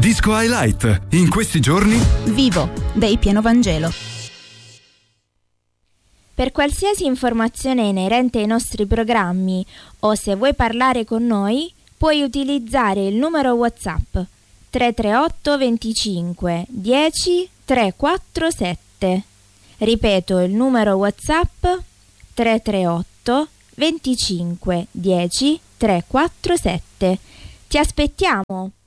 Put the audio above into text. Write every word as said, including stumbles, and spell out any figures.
Disco Highlight. In questi giorni Vivo dei Pieno Vangelo. Per qualsiasi informazione inerente ai nostri programmi o se vuoi parlare con noi, puoi utilizzare il numero WhatsApp tre tre otto venticinque dieci trecentoquarantasette. Ripeto il numero WhatsApp tre tre otto venticinque dieci trecentoquarantasette. Ti aspettiamo!